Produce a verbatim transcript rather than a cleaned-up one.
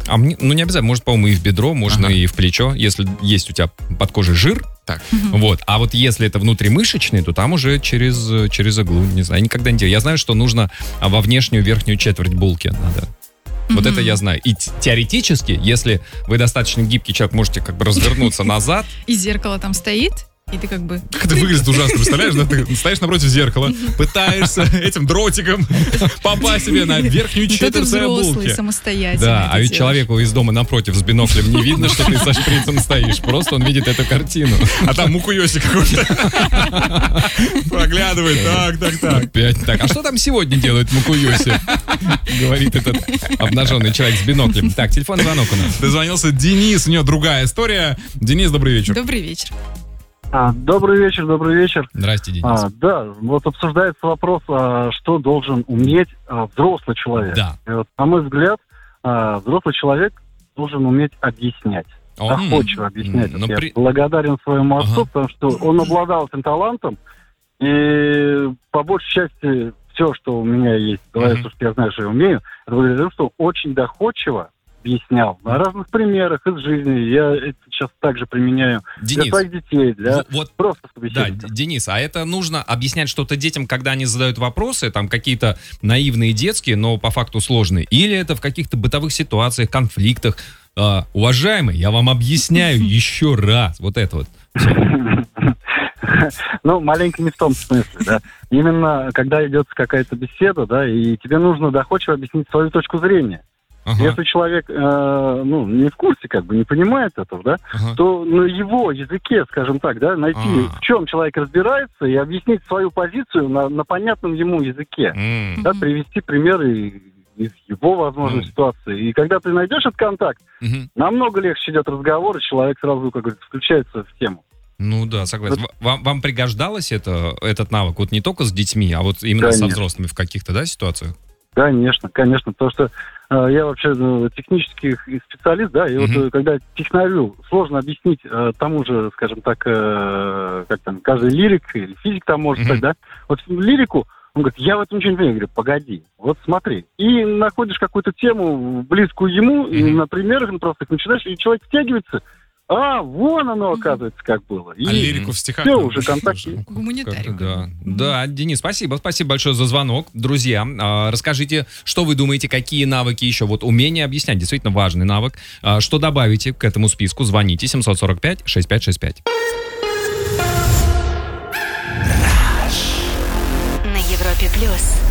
А мне, ну не обязательно, может, по-моему, и в бедро, можно Ага. и в плечо, если есть у тебя под кожей жир. Так. Вот. А вот если это внутримышечный, то там уже через, через иглу, не знаю, никогда не делаю. Я знаю, что нужно а, во внешнюю верхнюю четверть булки надо. Вот это я знаю. И т- теоретически, если вы достаточно гибкий человек, можете как бы развернуться назад. И зеркало там стоит, и ты как бы... Как это выглядит ужасно, представляешь? Да? Ты стоишь напротив зеркала, пытаешься этим дротиком попасть себе на верхнюю Ну, то ты четверть своей взрослый, булки. самостоятельно. Да, это а ведь делаешь. человеку из дома напротив с биноклем не видно, что ты со шприцем стоишь. Просто он видит эту картину. А там мукуёси какой-то проглядывает. Так, так, так. Опять так. А что там сегодня делает Мукуёси? Говорит этот обнаженный человек с биноклем. Так, телефонный звонок у нас. Дозвонился Денис, у него другая история. Денис, добрый вечер. Добрый вечер. А, добрый вечер, добрый вечер. Здрасте, Денис. А, да, вот обсуждается вопрос, а, что должен уметь а, взрослый человек. Да. И вот, на мой взгляд, а, взрослый человек должен уметь объяснять. О, Доходчиво объяснять. м, Вот ну, я при- благодарен своему отцу, Ага. потому что он обладал этим талантом. И по большей части все, что у меня есть, говоря, Мгм. что я знаю, что я умею, это благодаря тому, что очень доходчиво объяснял на разных примерах из жизни. Я это сейчас также применяю для Денис, своих детей, для вот- вот просто да, собеседников. Д- Денис, а это нужно объяснять что-то детям, когда они задают вопросы, там какие-то наивные детские, но по факту сложные, или это в каких-то бытовых ситуациях, конфликтах? А, уважаемый, я вам объясняю еще раз. Вот это вот. Ну, маленько не в том смысле, да. Именно когда идет какая-то беседа, да, и тебе нужно доходчиво объяснить свою точку зрения. Ага, Если человек, э, ну, не в курсе, как бы, не понимает этого, да, ага. то на его языке, скажем так, да, найти, А. в чем человек разбирается, и объяснить свою позицию на, на понятном ему языке. М, Да, привести примеры из его возможной Мгм. ситуации. И когда ты найдешь этот контакт, мгм. намного легче идет разговор, и человек сразу, как говорится, включается в тему. Ну да, согласен. В- Вам, вам пригождалось это, этот навык вот не только с детьми, а вот именно со Конечно. взрослыми в каких-то, да, ситуациях? Конечно, конечно, потому что э, я вообще э, технический специалист, да, и вот Мгм. э, когда технарю сложно объяснить э, тому же, скажем так, э, как там, каждый лирик или физик там может Мгм. так, да, вот лирику, он говорит, я в этом ничего не понимаю. Я говорю, погоди, вот смотри. И находишь какую-то тему, близкую ему, и Мгм. на примерах ну, просто их начинаешь, и человек втягивается, а, вон оно, оказывается, как было. И А лирику в стихах... все, надо уже слушать контакт тоже. есть. Гуманитарий. Как-то да. Да, Денис, спасибо. Спасибо большое за звонок. Друзья, а, расскажите, что вы думаете, какие навыки еще? Вот умение объяснять, действительно важный навык. А, Что добавите к этому списку? Звоните семь сорок пять шестьдесят пять шестьдесят пять. На Европе плюс.